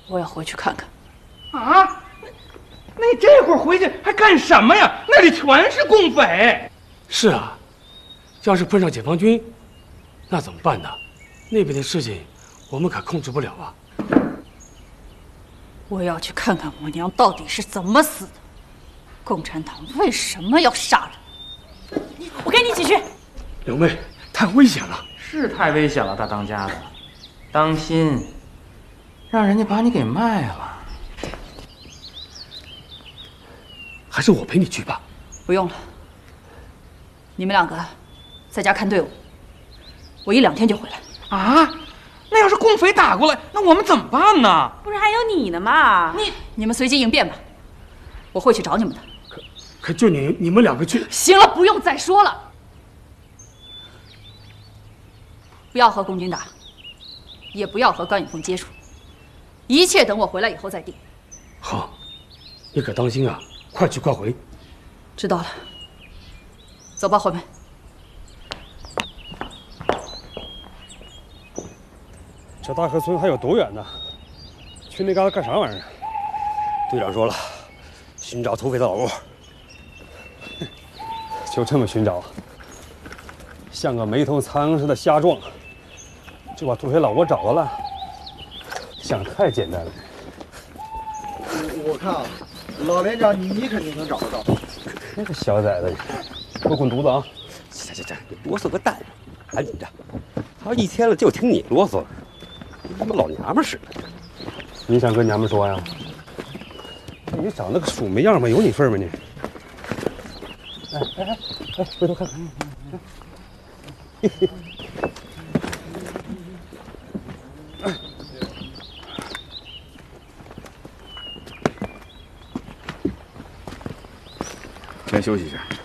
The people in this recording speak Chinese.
我要回去看看。 啊？那你这会儿回去还干什么呀？那里全是共匪。 是啊，要是碰上解放军，那怎么办呢？那边的事情我们可控制不了啊。 我要去看看我娘到底是怎么死的，共产党为什么要杀人？我跟你一起去。 刘妹，太危险了。 是太危险了，大当家的，当心，让人家把你给卖了。 还是我陪你去吧。 不用了，你们两个在家看队伍，我1、2天就回来。 啊？那要是共匪打过来，那我们怎么办呢？ 不是还有你呢吗？你们随机应变吧，我会去找你们的。 可就你们两个去。 行了，不用再说了。不要和共军打，也不要和关宇峰接触，一切等我回来以后再定。 好，你可当心啊，快去快回。 知道了，走吧，后面。 这大河村还有多远呢？去那嘎达干啥玩意儿？ 队长说了，寻找土匪的老窝。 就这么寻找？像个没头苍蝇似的瞎撞，就把土匪老窝找到了？想太简单了。 我看啊，老连长你肯定能找得到。 那个小崽子，给我滚犊子啊！ 行，你啰嗦个蛋！赶紧着，好几天了就听你啰嗦了，跟他妈老娘们似的。 你想跟娘们说呀？你长那个鼠眉样吧，有你份吗你？哎，回头看看。 先休息一下。